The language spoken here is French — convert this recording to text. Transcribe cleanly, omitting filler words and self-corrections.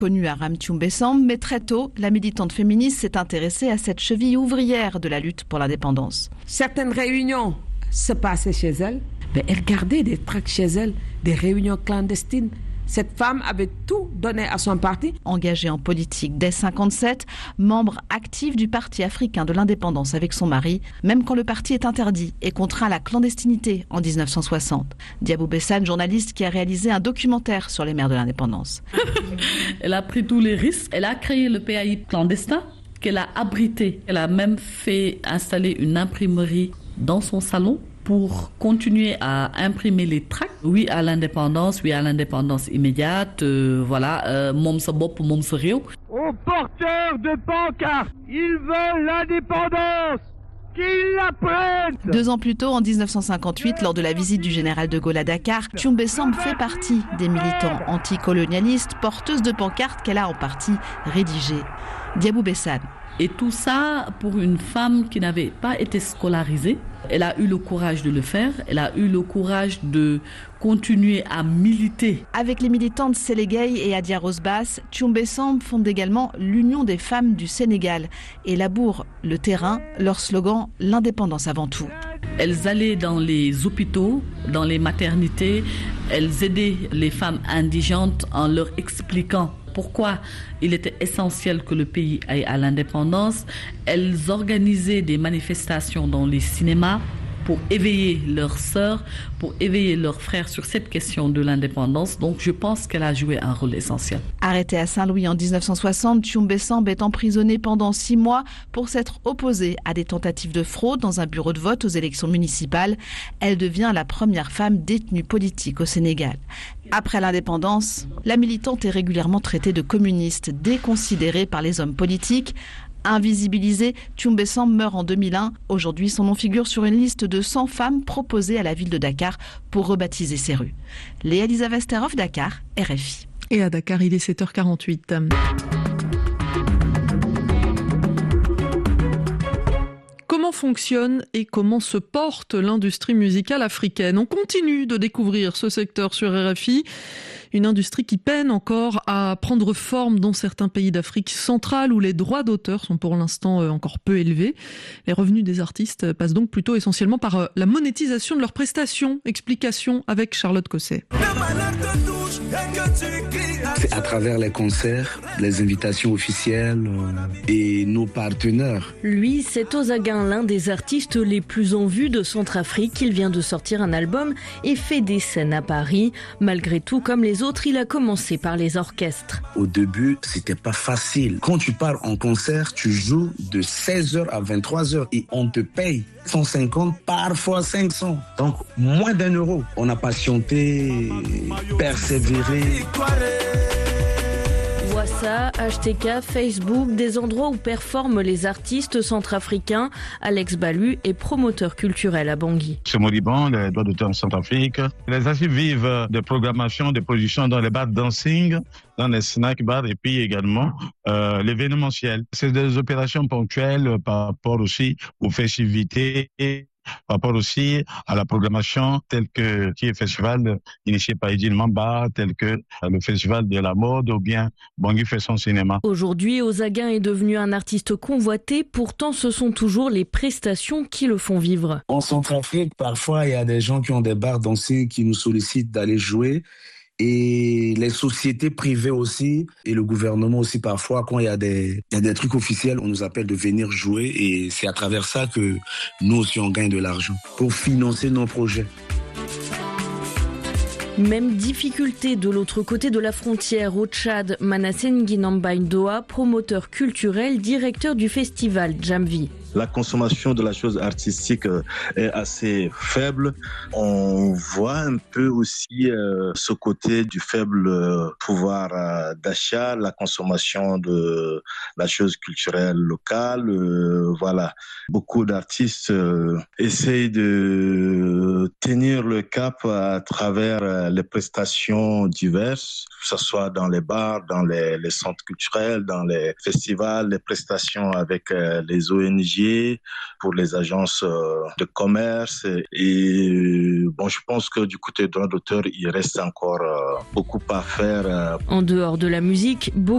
Connue à Ramtioumbe-Sambe, mais très tôt, la militante féministe s'est intéressée à cette cheville ouvrière de la lutte pour l'indépendance. Certaines réunions se passaient chez elle, mais elle gardait des tracts chez elle, des réunions clandestines. Cette femme avait tout donné à son parti. Engagée en politique dès 1957, membre active du Parti africain de l'indépendance avec son mari, même quand le parti est interdit et contraint à la clandestinité en 1960. Diabou Bessane, journaliste qui a réalisé un documentaire sur les mères de l'indépendance. Elle a pris tous les risques. Elle a créé le PAI clandestin qu'elle a abrité. Elle a même fait installer une imprimerie dans son salon pour continuer à imprimer les tracts. Oui à l'indépendance immédiate, Mom sa bop, mom sa réew. Aux porteurs de pancartes, ils veulent l'indépendance, qu'ils la prennent. 2 ans plus tôt, en 1958, lors de la visite du général de Gaulle à Dakar, Tioumbe-Sambe fait partie des militants anticolonialistes, porteuses de pancartes qu'elle a en partie rédigées. Diabou Bessane. Et tout ça pour une femme qui n'avait pas été scolarisée. Elle a eu le courage de le faire. Elle a eu le courage de continuer à militer. Avec les militantes Sélégué et Adia Rose-Bass, Tioumbe-Sambe fonde également l'Union des femmes du Sénégal et laboure le terrain, leur slogan « L'indépendance avant tout ». Elles allaient dans les hôpitaux, dans les maternités. Elles aidaient les femmes indigentes en leur expliquant pourquoi il était essentiel que le pays aille à l'indépendance. Elles organisaient des manifestations dans les cinémas pour éveiller leurs sœurs, pour éveiller leurs frères sur cette question de l'indépendance. Donc je pense qu'elle a joué un rôle essentiel. Arrêtée à Saint-Louis en 1960, Tioumbe-Sambe est emprisonnée pendant 6 mois pour s'être opposée à des tentatives de fraude dans un bureau de vote aux élections municipales. Elle devient la première femme détenue politique au Sénégal. Après l'indépendance, la militante est régulièrement traitée de communiste, déconsidérée par les hommes politiques. Invisibilisée, Tioumbe-Sambe meurt en 2001. Aujourd'hui, son nom figure sur une liste de 100 femmes proposées à la ville de Dakar pour rebaptiser ses rues. Léa Lisa Vesterhoff, Dakar, RFI. Et à Dakar, il est 7h48. Comment fonctionne et comment se porte l'industrie musicale africaine ? On continue de découvrir ce secteur sur RFI. Une industrie qui peine encore à prendre forme dans certains pays d'Afrique centrale où les droits d'auteur sont pour l'instant encore peu élevés. Les revenus des artistes passent donc plutôt essentiellement par la monétisation de leurs prestations. Explication avec Charlotte Cosset. C'est à travers les concerts, les invitations officielles et nos partenaires. Lui, c'est Ozaguin, l'un des artistes les plus en vue de Centrafrique. Il vient de sortir un album et fait des scènes à Paris. Malgré tout, comme les autres, il a commencé par les orchestres. Au début, c'était pas facile. Quand tu pars en concert, tu joues de 16h à 23h et on te paye 150, parfois 500. Donc, moins d'€1. On a patienté, persévéré. Wassa, HTK, Facebook, des endroits où performent les artistes centrafricains. Alex Balu est promoteur culturel à Bangui. C'est moribond, les droits d'auteur en Centrafrique. Les artistes vivent de programmation, de production dans les bars de dancing, dans les snack bars et puis également l'événementiel. C'est des opérations ponctuelles par rapport aussi aux festivités et par rapport aussi à la programmation telle que qui est festival initié par Edil Mamba, tel que le festival de la mode ou bien Bangui fait son cinéma. Aujourd'hui, Ozaguin est devenu un artiste convoité, pourtant ce sont toujours les prestations qui le font vivre. En Centrafrique, parfois il y a des gens qui ont des bars dansés qui nous sollicitent d'aller jouer. Et les sociétés privées aussi, et le gouvernement aussi parfois, quand il y a des trucs officiels, on nous appelle de venir jouer et c'est à travers ça que nous aussi on gagne de l'argent pour financer nos projets. Même difficulté de l'autre côté de la frontière, au Tchad. Manassé Nguinamba Ndoa, promoteur culturel, directeur du festival Jamvi. La consommation de la chose artistique est assez faible. On voit un peu aussi ce côté du faible pouvoir d'achat, la consommation de la chose culturelle locale. Voilà, beaucoup d'artistes essayent de tenir le cap à travers les prestations diverses, que ce soit dans les bars, dans les centres culturels, dans les festivals, les prestations avec les ONG, pour les agences de commerce. Et bon, je pense que du côté droit d'auteur, il reste encore beaucoup à faire. En dehors de la musique, beaucoup